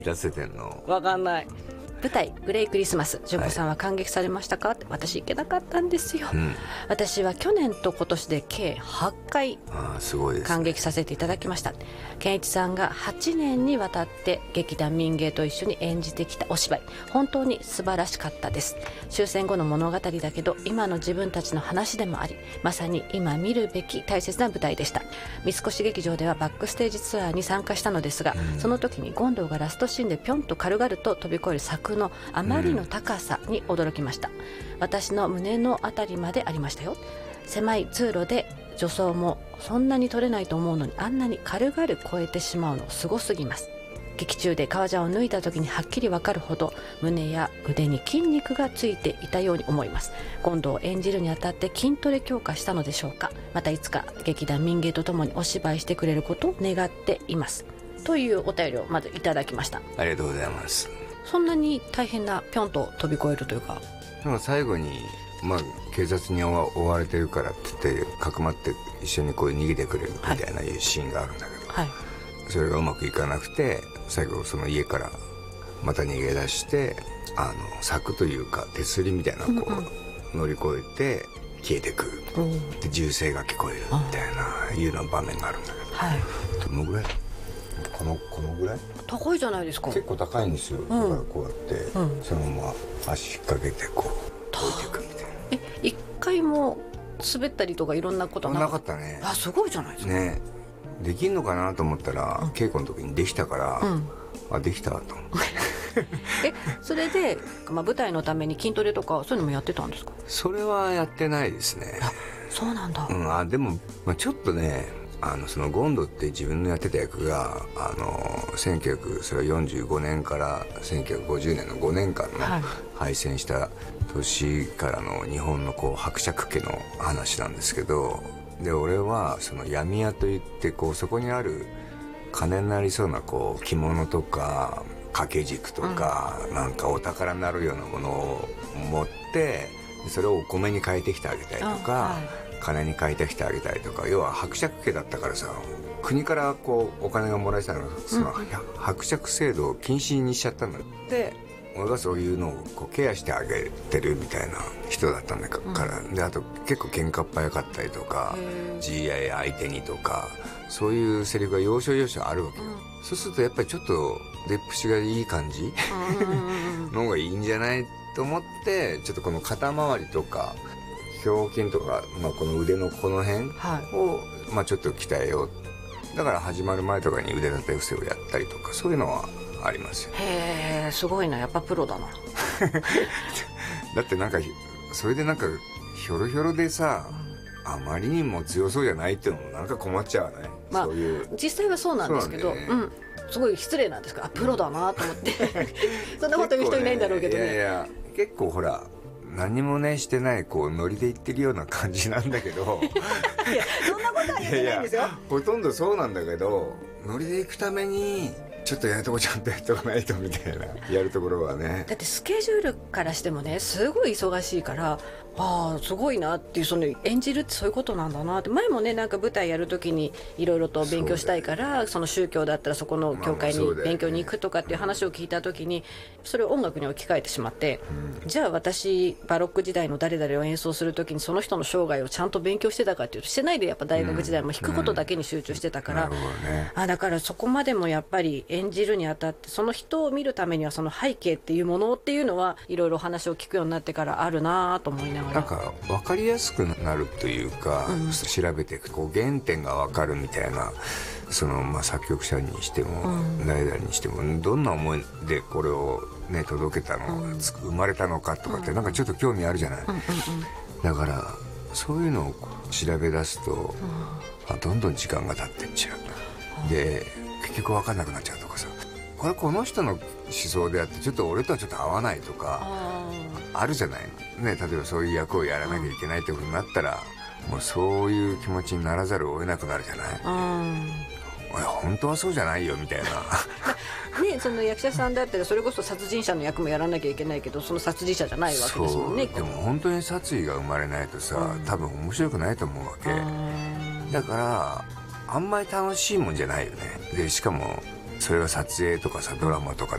出せてんの？ わかんない。舞台グレイクリスマス、純子さんは感激されましたかって。私行けなかったんですよ、私は去年と今年で計8回すごいですね、 感激させていただきました。健一さんが8年にわたって劇団民芸と一緒に演じてきたお芝居、本当に素晴らしかったです。終戦後の物語だけど今の自分たちの話でもあり、まさに今見るべき大切な舞台でした。三越劇場ではバックステージツアーに参加したのですが、その時に権藤がラストシーンでぴょんと軽々と飛び越える柵のあまりの高さに驚きました、私の胸のあたりまでありましたよ。狭い通路で助走もそんなに取れないと思うのに、あんなに軽々越えてしまうのすごすぎます。劇中で革ジャンを脱いだ時にはっきりわかるほど胸や腕に筋肉がついていたように思います。今度を演じるにあたって筋トレ強化したのでしょうか。またいつか劇団民芸とともにお芝居してくれることを願っています、というお便りをまずいただきました。 ありがとうございます。 そんなに大変なぴょんと飛び越えるというか、 なんか最後に警察に追われてるからって言ってかくまって一緒にこう逃げてくれるみたいないうシーンがあるんだけど、それがうまくいかなくて最後その家からまた逃げ出して、柵というか手すりみたいなのをこう乗り越えて消えてくる、で銃声が聞こえるみたいないうような場面があるんだけど、どのぐらいこのぐらい高いじゃないですか。 結構高いんですよ、だからこうやって、そのまま足引っ掛けてこう降りていくみたいな。 一回も滑ったりとかいろんなことなかったね。 すごいじゃないですかね。できんのかなと思ったら、稽古の時にできたから、できたと思ってそれで、舞台のために筋トレとかそういうのもやってたんですか？ それはやってないですね。 そうなんだ。 でも、ちょっとね、そのゴンドって自分のやってた役が1945年から1950年の5年間の敗戦した年からの日本のこう伯爵家の話なんですけど、で俺はその闇屋といってこうそこにある金になりそうなこう着物とか掛け軸とか、なんかお宝になるようなものを持ってそれをお米に変えてきてあげたりとか、金に変えてきてあげたりとか、要は伯爵家だったからさ、国からこうお金がもらえてたのがその伯爵制度を禁止にしちゃったので、俺がそういうのをこうケアしてあげてるみたいな人だったんだから、であと結構喧嘩っ早かったりとか GI 相手にとか、そういうセリフが要所要所あるわけよ、そうするとやっぱりちょっと出っぷしがいい感じの方がいいんじゃないと思って、ちょっとこの肩周りとか胸筋とか、この腕のこの辺を、ちょっと鍛えよう。だから始まる前とかに腕立て伏せをやったりとか、そういうのはありますよ。 へえ、すごいな、やっぱプロだなだってなんかそれでなんかひょろひょろでさ、あまりにも強そうじゃないっていうのもなんか困っちゃうね、そういう。 実際はそうなんですけど、すごい失礼なんですか、プロだなと思ってそんなこと言う人いないんだろうけどね。 いや結構ほら何もねしてないこうノリで言ってるような感じなんだけどいやそんなことは言ってないんですよ。 ほとんどそうなんだけど、ノリで行くためにちょっとやるとこちゃんとやっとかないとみたいなやるところはね。 だってスケジュールからしてもね、すごい忙しいから、すごいなっていう、その演じるってそういうことなんだなって。前もね、なんか舞台やるときにいろいろと勉強したいから、その宗教だったらそこの教会に勉強に行くとかっていう話を聞いたときに、それを音楽に置き換えてしまって、じゃあ私バロック時代の誰々を演奏するときにその人の生涯をちゃんと勉強してたかっていうとしてないで、やっぱ大学時代も弾くことだけに集中してたから、だからそこまでもやっぱり演じるにあたって、その人を見るためにはその背景っていうものっていうのはいろいろ話を聞くようになってからあるなと思いながら、 なんか分かりやすくなるというか、調べていくと原点が分かるみたいな、その作曲者にしても誰々にしてもどんな思いでこれをね届けたの、生まれたのかとかってなんかちょっと興味あるじゃない、だからそういうのを調べ出すと、どんどん時間が経ってっちゃう、で結局分かんなくなっちゃうとかさ、この人の思想であってちょっと俺とはちょっと合わないとかあるじゃないね。例えばそういう役をやらなきゃいけないってことになったら、もうそういう気持ちにならざるを得なくなるじゃない。本当はそうじゃないよみたいなね、その役者さんだったらそれこそ殺人者の役もやらなきゃいけないけど、その殺人者じゃないわけですもんね。 でも本当に殺意が生まれないとさ、多分面白くないと思うわけだから、あんまり楽しいもんじゃないよね。でしかもそれが撮影とかさドラマとか